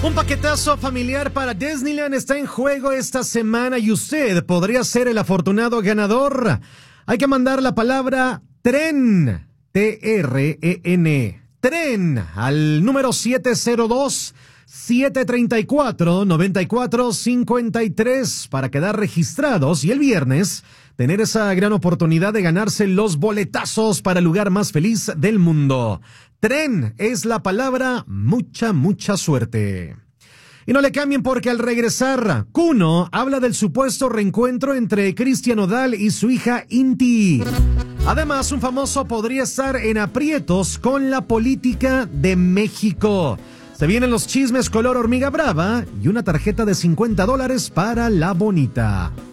Un paquetazo familiar para Disneyland está en juego esta semana y usted podría ser el afortunado ganador. Hay que mandar la palabra tren, T-R-E-N, tren, al número 702-734-9453 para quedar registrados y el viernes tener esa gran oportunidad de ganarse los boletazos para el lugar más feliz del mundo. Tren es la palabra, mucha suerte. Y no le cambien porque al regresar, Kuno habla del supuesto reencuentro entre Cristian Nodal y su hija Inti. Además, un famoso podría estar en aprietos con la política de México. Se vienen los chismes color hormiga brava y una tarjeta de $50 para la bonita.